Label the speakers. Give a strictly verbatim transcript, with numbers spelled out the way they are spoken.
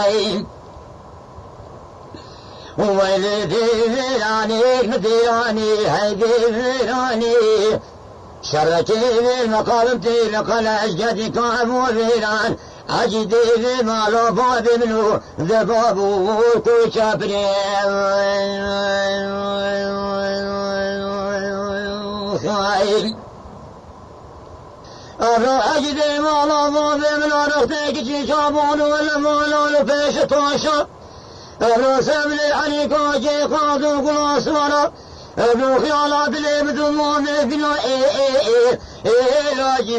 Speaker 1: ويلديراني مديراني هيديراني شركي مقالمتي لقل أجدي كامو فيران أجدي مالو باب منو ذبابو كوشابري أجدي مالو باب منو رختك شابون ولا مالو لفيش طاشا ابن سبلي عليكو جي قادو قلاص ورا ابن خيالات اللي بدو مو مبنو اي اي اي اي